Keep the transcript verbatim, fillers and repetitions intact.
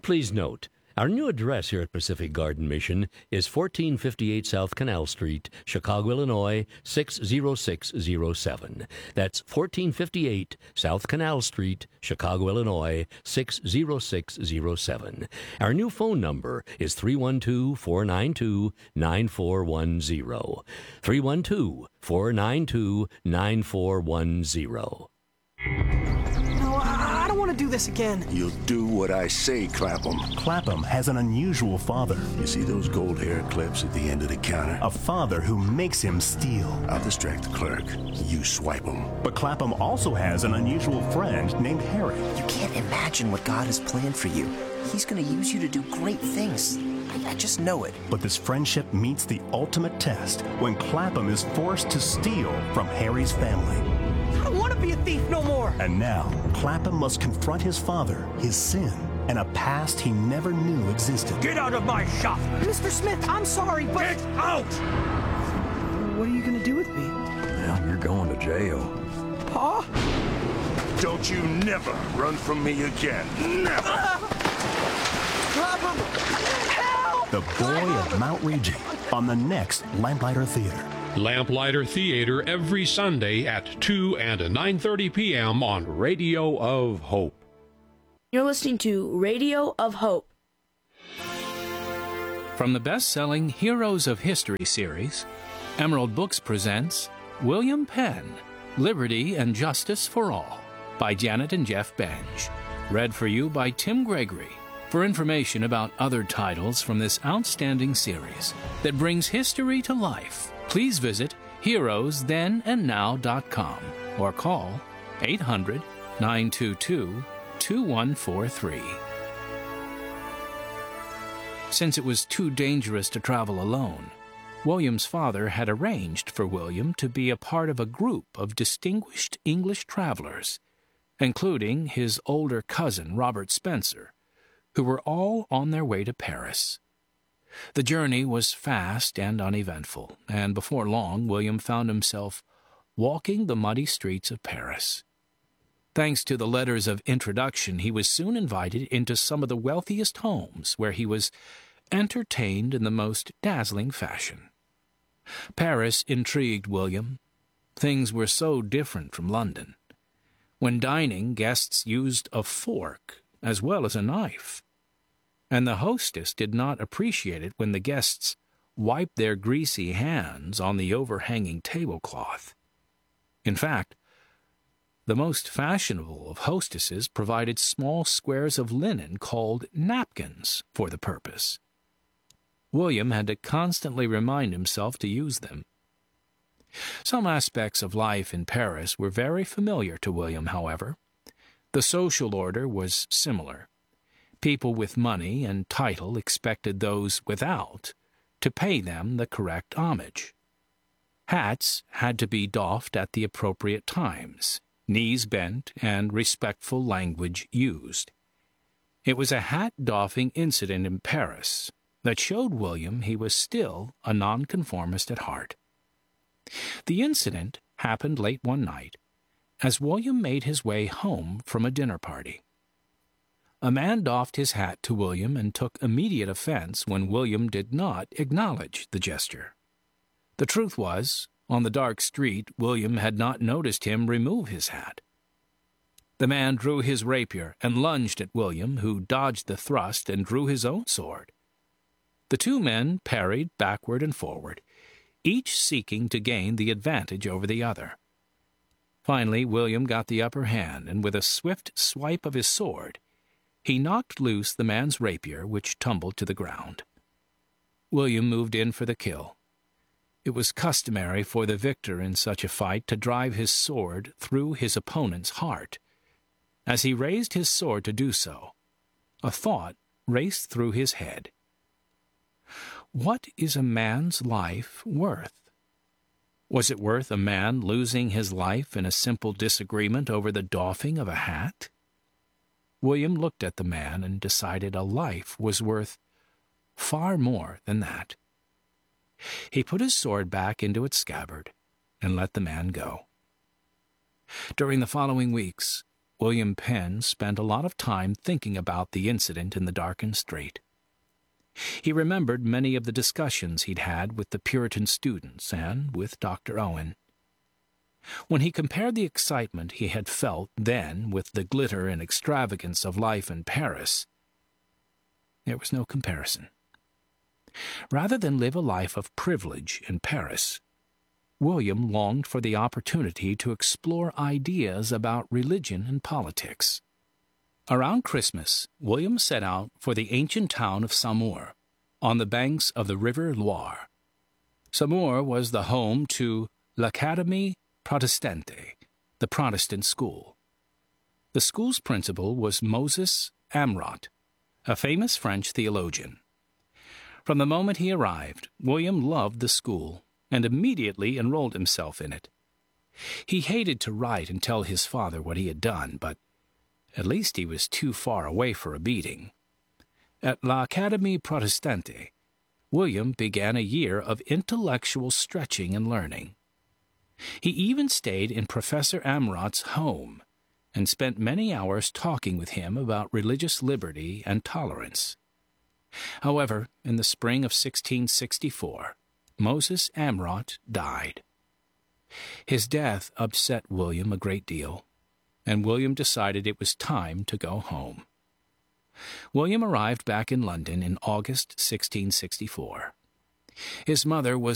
Please note, our new address here at Pacific Garden Mission is fourteen fifty-eight South Canal Street, Chicago, Illinois, six zero six zero seven. That's fourteen fifty-eight South Canal Street, Chicago, Illinois, six zero six zero seven. Our new phone number is three one two, four nine two, nine four one zero. three one two, four nine two, nine four one zero. I don't want to do this again. You'll do what I say, Clapham. Clapham has an unusual father. You see those gold hair clips at the end of the counter? A father who makes him steal. I'll distract the clerk. You swipe them. But Clapham also has an unusual friend named Harry. You can't imagine what God has planned for you. He's going to use you to do great things. I, I just know it. But this friendship meets the ultimate test when Clapham is forced to steal from Harry's family. I don't want to be a thief no more. And now, Clapham must confront his father, his sin, and a past he never knew existed. Get out of my shop! Mister Smith, I'm sorry, but... Get out! What are you going to do with me? Well, you're going to jail. Pa? Don't you never run from me again. Never! Clapham! Help! The Boy of Mount Raging on the next Lamplighter Theater. Lamplighter Theater every Sunday at two and nine thirty p.m. on Radio of Hope. You're listening to Radio of Hope. From the best-selling Heroes of History series, Emerald Books presents William Penn, Liberty and Justice for All, by Janet and Jeff Benge. Read for you by Tim Gregory. For information about other titles from this outstanding series that brings history to life, please visit heroes then and now dot com or call eight hundred, nine two two, two one four three. Since it was too dangerous to travel alone, William's father had arranged for William to be a part of a group of distinguished English travelers, including his older cousin Robert Spencer, who were all on their way to Paris. The journey was fast and uneventful, and before long William found himself walking the muddy streets of Paris. Thanks to the letters of introduction, he was soon invited into some of the wealthiest homes, where he was entertained in the most dazzling fashion. Paris intrigued William. Things were so different from London. When dining, guests used a fork as well as a knife, and the hostess did not appreciate it when the guests wiped their greasy hands on the overhanging tablecloth. In fact, the most fashionable of hostesses provided small squares of linen called napkins for the purpose. William had to constantly remind himself to use them. Some aspects of life in Paris were very familiar to William, however. The social order was similar. People with money and title expected those without to pay them the correct homage. Hats had to be doffed at the appropriate times, knees bent, and respectful language used. It was a hat-doffing incident in Paris that showed William he was still a nonconformist at heart. The incident happened late one night, as William made his way home from a dinner party. A man doffed his hat to William and took immediate offense when William did not acknowledge the gesture. The truth was, on the dark street, William had not noticed him remove his hat. The man drew his rapier and lunged at William, who dodged the thrust and drew his own sword. The two men parried backward and forward, each seeking to gain the advantage over the other. Finally, William got the upper hand, and with a swift swipe of his sword, he knocked loose the man's rapier, which tumbled to the ground. William moved in for the kill. It was customary for the victor in such a fight to drive his sword through his opponent's heart. As he raised his sword to do so, a thought raced through his head. What is a man's life worth? Was it worth a man losing his life in a simple disagreement over the doffing of a hat? William looked at the man and decided a life was worth far more than that. He put his sword back into its scabbard and let the man go. During the following weeks, William Penn spent a lot of time thinking about the incident in the darkened street. He remembered many of the discussions he'd had with the Puritan students and with Doctor Owen. When he compared the excitement he had felt then with the glitter and extravagance of life in Paris, there was no comparison. Rather than live a life of privilege in Paris, William longed for the opportunity to explore ideas about religion and politics. Around Christmas, William set out for the ancient town of Saumur, on the banks of the river Loire. Saumur was the home to l'Académie Protestante, the Protestant school. The school's principal was Moses Amrot, a famous French theologian. From the moment he arrived, William loved the school and immediately enrolled himself in it. He hated to write and tell his father what he had done, but at least he was too far away for a beating. At l'Académie Protestante, William began a year of intellectual stretching and learning. He even stayed in Professor Amrot's home and spent many hours talking with him about religious liberty and tolerance. However, in the spring of sixteen sixty-four, Moses Amrot died. His death upset William a great deal, and William decided it was time to go home. William arrived back in London in August sixteen sixty-four. His mother was